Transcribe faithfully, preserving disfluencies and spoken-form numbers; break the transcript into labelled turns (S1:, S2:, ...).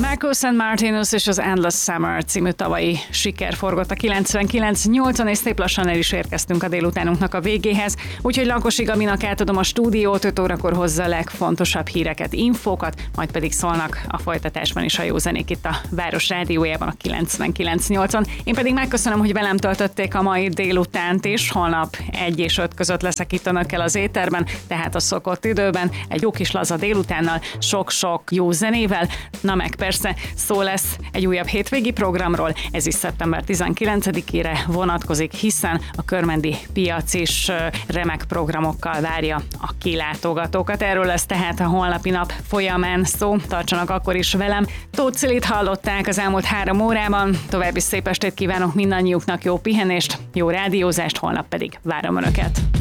S1: Michael Saint Martinus és az Endless Summer című tavalyi siker forgott a kilencvenkilenc nyolcon, és szép lassan el is érkeztünk a délutánunknak a végéhez, úgyhogy Lankosi Gabinak átadom a stúdiót, öt órakor hozza a legfontosabb híreket, infókat, majd pedig szólnak a folytatásban is a jó zenék itt a Város Rádiójában a kilencvenkilenc nyolcon. Én pedig megköszönöm, hogy velem töltötték a mai délutánt is, holnap egy és öt között leszek itt önökkel az éterben, tehát a szokott időben, egy jó kis laza délutánnal, sok-sok jó zenével, na meg persze szó lesz egy újabb hétvégi programról, ez is szeptember tizenkilencedikére vonatkozik, hiszen a körmendi piac is remek programokkal várja a kilátogatókat. Erről lesz tehát a holnapi nap folyamán szó, tartsanak akkor is velem. Tóth Cilit hallották az elmúlt három órában, további szép estét kívánok mindannyiuknak, jó pihenést, jó rádiózást, holnap pedig várom önöket.